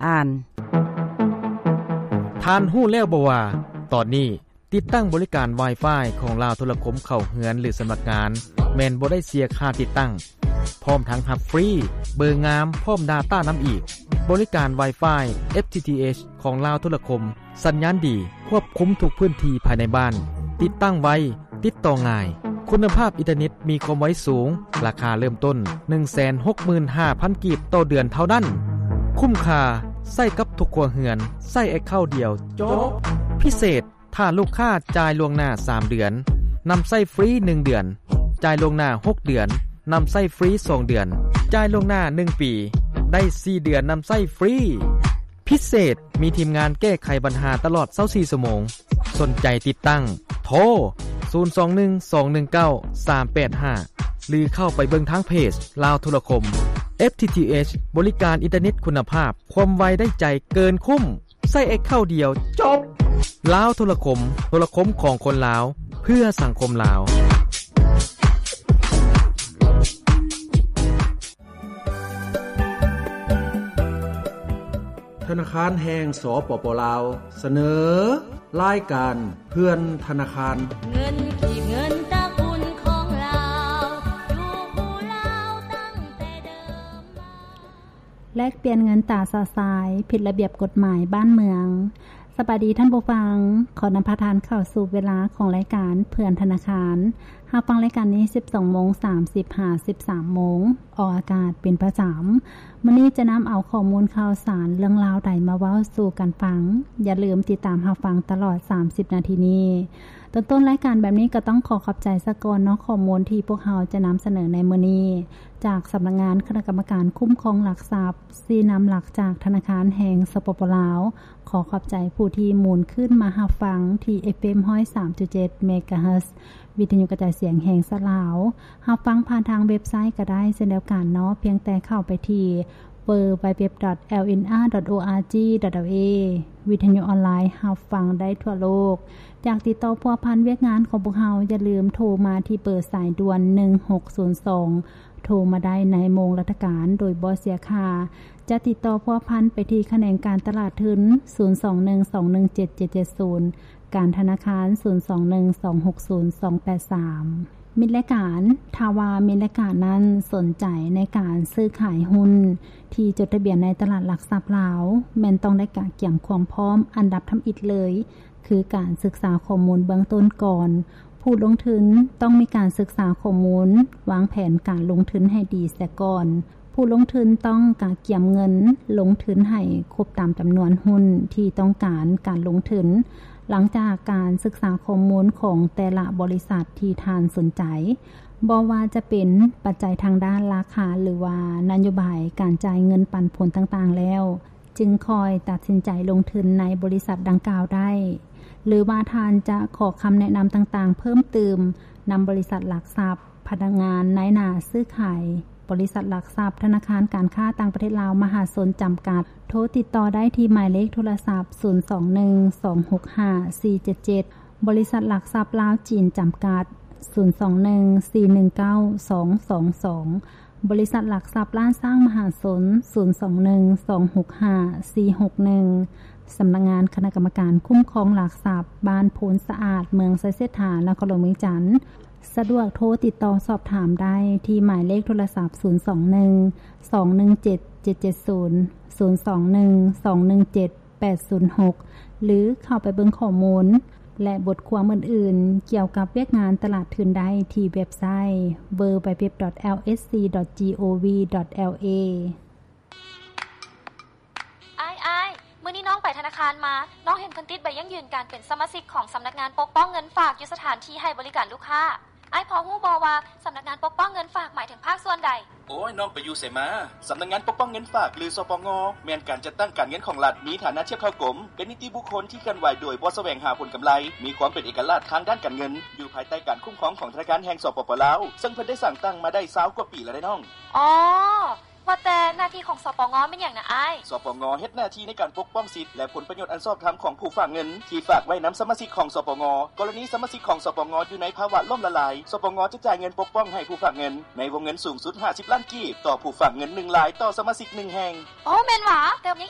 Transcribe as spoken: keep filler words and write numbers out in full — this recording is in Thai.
อ่านท่านฮู้แล้วบ่ว่าตอนนี้ติดตั้งบริการ Wi-Fi ของลาวโทรคมเข้าเฮือนหรือสำนักงานแม่นบ่ได้เสียค่าติดตั้งพร้อมทั้งรับฟรีเบอร์งามพร้อม Data นำอีกบริการ Wi-Fi เอฟ ที ที เอช ของลาวโทรคมสัญญาณดีควบคุมทุกพื้นที่ภายในบ้านติดตั้งไวติดต่อง่ายคุณภาพอินเทอร์เน็ตมีความไวสูงราคาเริ่มต้น หนึ่งแสนหกหมื่นห้าพัน กีบต่อเดือนเท่านั้นคุ้มค่าใช้กับทุกครัวเรือนใช้แอคเคาท์เดียวจบพิเศษถ้าลูกค้าจ่ายล่วงหน้าสามเดือนนำใช้ฟรีหนึ่งเดือนจ่ายล่วงหน้าหกเดือนนำใช้ฟรีสองเดือนจ่ายล่วงหน้าหนึ่งปีได้สี่เดือนนำใช้ฟรีพิเศษมีทีมงานแก้ไขปัญหาตลอดยี่สิบสี่ชั่วโมงสนใจติดตั้งโทรศูนย์ สอง หนึ่ง สอง หนึ่ง เก้า สาม แปด ห้าหรือเข้าไปเบิ่งทางเพจลาวโทรคม เอฟ ที ที เอช บริการอินเทอร์เน็ตคุณภาพความไวได้ใจเกินคุ้มใช้แอคเคาท์เดียวจบลาวโทรคมโทรคมของคนลาวเพื่อสังคมลาวธนาคารแห่งสปป.ลาวเสนอรายการเพื่อนธนาคารเงินกี่เงินตระกูลของเราอยู่คู่เราตั้งแต่เดิมแลกเปลี่ยนเงินตราสาสายผิดระเบียบกฎหมายบ้านเมืองสวัสดีท่านผู้ฟังขอนำพาทานเข้าสู่เวลาของรายการเพื่อนธนาคารรับฟังรายการนี้ สิบสองโมงสามสิบ ห้าสิบสามโมงออกอากาศเป็นประจำมื้อนี้จะนำเอาข้อมูลข่าวสารเรื่องราวใดมาเว้าสู่กันฟังอย่าลืมติดตามรับฟังตลอดสามสิบนาทีนี้ต้นต้นรายการแบบนี้ก็ต้องขอขอบใจสะก่อนเนาะข้อมูลที่พวกเราจะนำเสนอในมื้อนี้จากสำนักงานคณะกรรมการคุ้มครองหลักทรัพย์ซีนำหลักจากธนาคารแห่งสปป.ลาวขอขอบใจผู้ที่หมุนขึ้นมารับฟังที่ เอฟ เอ็ม หนึ่งศูนย์สามจุดเจ็ด เมกะเฮิรตซ์วิทยุกระจายเสียงแห่งสลาวรับฟังผ่านทางเว็บไซต์ก็ได้เช่นเดียวกันเนาะเพียงแต่เข้าไปที่ ดับเบิลยู ดับเบิลยู ดับเบิลยู ดอท แอล เอ็น อาร์ ดอท โอ อาร์ จี ดอท แอล เอ วิทยุออนไลน์รับฟังได้ทั่วโลกอยากติดต่อพัวพันเวียกงานของพวกเราอย่าลืมโทรมาที่เบอร์สายด่วนหนึ่งหกศูนย์สองโทรมาได้ในโมงราชการโดยบ่เสียค่าจะติดต่อพัวพันไปที่แขนงการตลาดทุนศูนย์ สอง หนึ่ง สอง หนึ่ง เจ็ด เจ็ด เจ็ด ศูนย์การธนาคารศูนย์ สอง หนึ่ง สอง หก ศูนย์ สอง แปด สามมิตรและการทาวามิตรและการนั้นสนใจในการซื้อขายหุ้นที่จดทะเบียนในตลาดหลักทรัพย์ลาวแม่นต้องได้การเกี่ยมความพร้อมอันดับทำอิฐเลยคือการศึกษาข้อมูลเบื้องต้นก่อนผู้ลงทุนต้องมีการศึกษาข้อมูลวางแผนการลงทุนให้ดีเสียก่อนผู้ลงทุนต้องการเกี่ยมเงินลงทุนให้ครบตามจำนวนหุ้นที่ต้องการการลงทุนหลังจากการศึกษาข้อมูลของแต่ละบริษัทที่ทานสนใจบ่ว่าจะเป็นปัจจัยทางด้านราคาหรือว่านโยบายการจ่ายเงินปันผลต่างๆแล้วจึงคอยตัดสินใจลงทุนในบริษัทดังกล่าวได้หรือว่าทานจะขอคำแนะนำต่างๆเพิ่มเติมนำบริษัทหลักทรัพย์พนักงานนายหน้าซื้อขายบริษัทหลักทรัพย์ธนาคารการค้าต่างประเทศลาวมหาชนจำกัดโทรติดต่อได้ที่หมายเลขโทรศัพท์ศูนย์ สอง หนึ่ง สอง หก ห้า สี่ เจ็ด เจ็ดบริษัทหลักทรัพย์ลาวจีนจำกัดศูนย์ สอง หนึ่ง สี่ หนึ่ง เก้า สอง สอง สองบริษัทหลักทรัพย์ล้านสร้างมหาชนศูนย์ สอง หนึ่ง สอง หก ห้า สี่ หก หนึ่งสำนักงานคณะกรรมการคุ้มครองหลักทรัพย์บ้านโพนสะอาดเมืองไซเสถานครหลวงเวียงจันทน์สะดวกโทรติดต่อสอบถามได้ที่หมายเลขโทรศัพท์ศูนย์ สอง หนึ่ง สอง หนึ่ง เจ็ด เจ็ด เจ็ด ศูนย์ ศูนย์ สอง หนึ่ง สอง หนึ่ง เจ็ด แปด ศูนย์ หกหรือเข้าไปเบิ่งข้อมูลและบทความอื่นๆเกี่ยวกับเวียกงานตลาดทุนได้ที่เว็บไซต์ ดับเบิลยู ดับเบิลยู ดับเบิลยู ดอท แอล เอส ซี ดอท จี โอ วี ดอท แอล เออ้ายๆมื้อนี้น้องไปธนาคารมาน้องเห็นเพิ่นติดใบยั่งยืนการเป็นสมาชิกของสำนักงานปกป้องเงินฝากอยู่สถานที่ให้บริการลูกค้าอ้ายพอฮู้บ่ว่าสำนักงานปกป้องเงินฝากหมายถึงภาคส่วนใดโอ้ยน้องไปอยู่ไสมาสำนักงานปกป้องเงินฝากหรือสปงแม่นการจัดตั้งการเงินของรัฐมีฐานะเทียบเท่ากรมเป็นนิติบุคคลที่เคลื่อนไหวโดยบ่แสวงหาผลกำไรมีความเป็นเอกราชทางด้านการเงินอยู่ภายใต้การคุ้มครองของธนาคารแห่งสปป.ลาวซึ่งเพิ่นได้สั่งตั้งมาได้ยี่สิบกว่าปีแล้วได้น้องอ๋อว่าแต่หน้าที่ของสปงเป็นหยังนะอ้ายสปงเฮ็ดหน้าที่ในการปกป้องสิทธิและผลประโยชน์อันชอบธรรมของผู้ฝากเงินที่ฝากไว้นำสมาชิกของสปงกรณีสมาชิกของสปงอยู่ในภาวะล่มละลายสปงจะจ่ายเงินปกป้องให้ผู้ฝากเงินในวงเงินสูงสุดห้าสิบล้านกีบต่อผู้ฝากเงินหนึ่งรายต่อสมาชิกหนึ่งแห่งอ๋อแม่นหว่าแต่